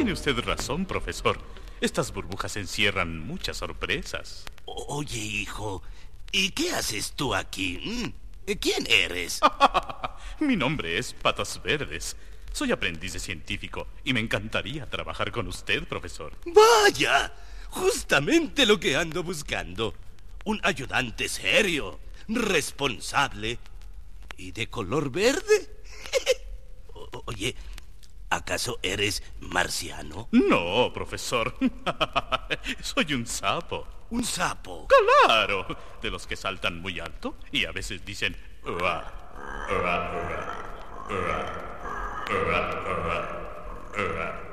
Tiene usted razón, profesor. Estas burbujas encierran muchas sorpresas. Oye, hijo, ¿y qué haces tú aquí? ¿Quién eres? Mi nombre es Patas Verdes. Soy aprendiz de científico y me encantaría trabajar con usted, profesor. ¡Vaya! Justamente lo que ando buscando. Un ayudante serio, responsable y de color verde. Oye, ¿acaso eres marciano? No, profesor. Soy un sapo. ¿Un sapo? Claro, de los que saltan muy alto y a veces dicen "Ua, ua, ua, ua, ua, ua, ua".